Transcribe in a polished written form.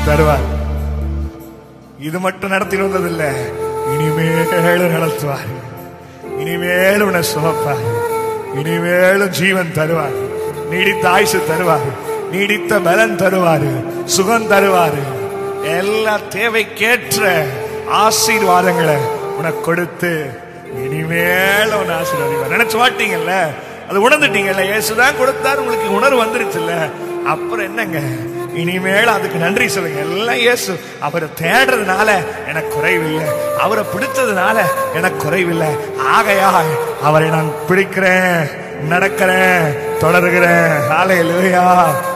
தருவார். இது மட்டும் நடத்தி வந்ததில்ல, இனிமேலும் நடத்துவார். இனிமேலும் உன்னை சுமப்பார். இனிமேலும் ஜீவன் தருவார். நீடித்த ஆயுசு தருவார். நீடித்த பலன் தருவார். சுகம் தருவார். எல்லா தேவைக்கேற்ற ஆசீர்வாதங்களை உனக்கு கொடுத்து இனிமேல உன்னை ஆசீர்வாதிப்பார். நினைச்சு மாட்டீங்கல்ல, அது உணர்ந்துட்டீங்கல்ல, இயேசுதான் கொடுத்தாரு, உங்களுக்கு உணர்வு வந்துருச்சுல்ல. அப்புறம் என்னங்க, இனிமேல் அதுக்கு நன்றி சொல்லுங்க. எல்லாம் இயேசு. அவரை தேடுறதுனால எனக்கு குறைவில்லை, அவரை பிடிச்சதுனால எனக்கு குறைவில்லை. ஆகையா அவரை நான் பிடிக்கிறேன், நடக்கிறேன், தொடர்கிறேன். ஹல்லேலூயா.